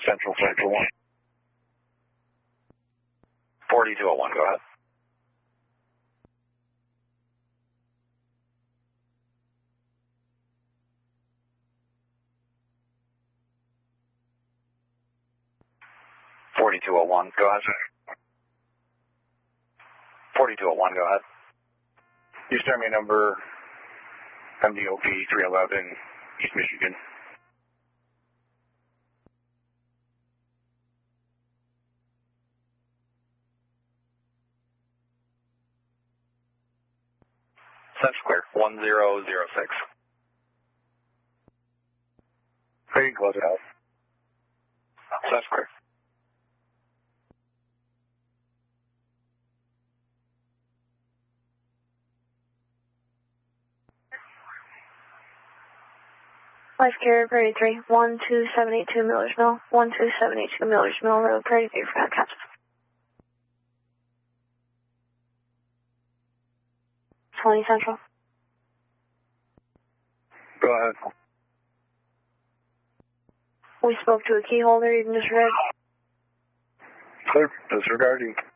Central 1. 4201, go ahead. (4201), go ahead. 4201, go ahead. East Army number MDOP 311, East Michigan. Central clear, 1006. Ready to close it out. Central clear. Life Carrier Prairie 3, 12782 Miller's Mill, 12782 Miller's Mill Road, Prairie 3 for catch. 20 Central. Go ahead. We spoke to a key holder, you can disregard. Clear, disregarding.